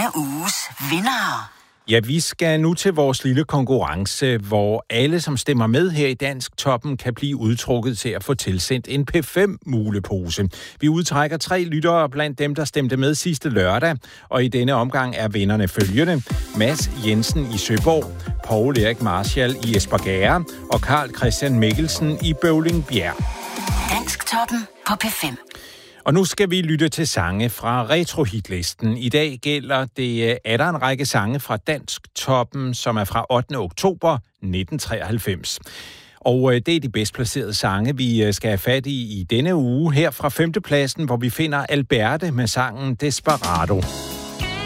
uges vinder. Ja, vi skal nu til vores lille konkurrence, hvor alle, som stemmer med her i Dansk Toppen, kan blive udtrukket til at få tilsendt en P5-mulepose. Vi udtrækker 3 lyttere blandt dem, der stemte med sidste lørdag, og i denne omgang er vinderne følgende: Mads Jensen i Søborg, Poul Erik Marshall i Espergærde og Carl Christian Mikkelsen i Bøvlingbjerg. Dansk Toppen på P5. Og nu skal vi lytte til sange fra Retro-hitlisten. I dag gælder det, er der en række sange fra Dansk Toppen, som er fra 8. oktober 1993. Og det er de bedst placerede sange, vi skal have fat i denne uge. Her fra 5. pladsen, hvor vi finder Alberte med sangen Desperado.